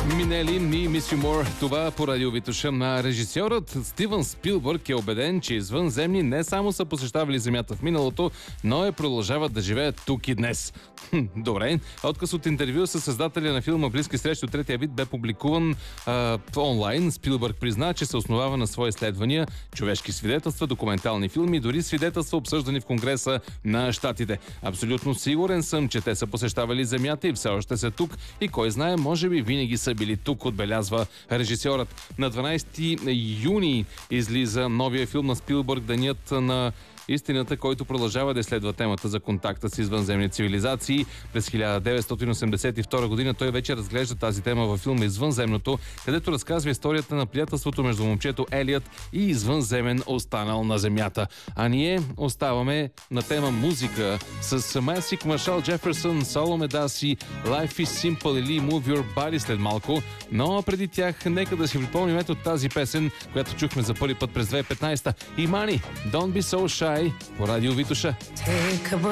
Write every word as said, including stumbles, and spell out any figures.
Минели и Miss You More. Това по радио Витоша. На режисьорът Стивън Спилбърг е убеден, че извънземни не само са посещавали Земята в миналото, но и продължават да живеят тук и днес. Добре. Отказ от интервю с създателя на филма Близки срещи от третия вид бе публикуван а, онлайн. Спилбърг призна, че се основава на свои изследвания, човешки свидетелства, документални филми и дори свидетелства, обсъждани в Конгреса на щатите. Абсолютно сигурен съм, че те са посещавали Земята и все още са тук и кой знае, може би винаги са били тук, отбелязва режисьорът. На дванайсети юни излиза новия филм на Спилбърг, Денят на истината, който продължава да изследва темата за контакта с извънземни цивилизации. През хиляда деветстотин осемдесет и втора година той вече разглежда тази тема във филма Извънземното, където разказва историята на приятелството между момчето Елиот и извънземен останал на Земята. А ние оставаме на тема музика с Масик, Маршал Джеферсън, Соломе Даси, Life is Simple или Move Your Body след малко. Но преди тях нека да си припомним ето тази песен, която чухме за първи път през две хиляди и петнайсета. Имани, Don't Be So Shy по радио Витоша.